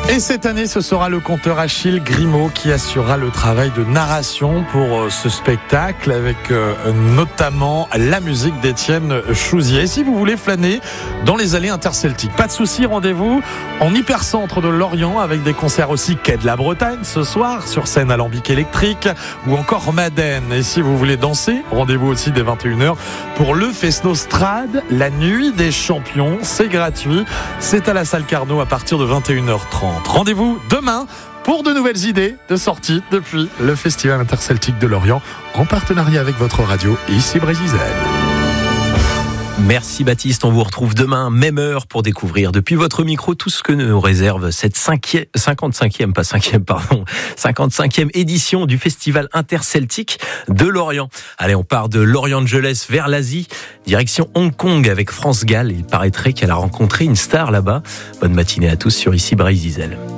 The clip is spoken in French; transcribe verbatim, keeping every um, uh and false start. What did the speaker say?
Et cette année, ce sera le conteur Achille Grimaud qui assurera le travail de narration pour ce spectacle, avec notamment la musique d'Étienne Chouzier. Si vous voulez flâner dans les allées interceltiques, pas de souci, rendez-vous en hypercentre de Lorient, avec des concerts aussi quai de la Bretagne ce soir, sur scène alambic électrique, ou encore Madène. Et si vous voulez danser, rendez-vous aussi dès vingt et une heures pour le Fesnostrade, la nuit des champions. C'est gratuit, c'est à la salle Carnot à partir de vingt et une heures trente. Rendez-vous demain pour de nouvelles idées de sortie depuis le Festival interceltique de Lorient, en partenariat avec votre radio, ici Brésil. Merci Baptiste, on vous retrouve demain, même heure, pour découvrir depuis votre micro tout ce que nous réserve cette cinquième, cinquante-cinquième, pas cinquième, pardon, cinquante-cinquième édition du Festival interceltique de Lorient. Allez, on part de Los Angeles vers l'Asie, direction Hong Kong avec France Gall. Il paraîtrait qu'elle a rencontré une star là-bas. Bonne matinée à tous sur Ici Brésil.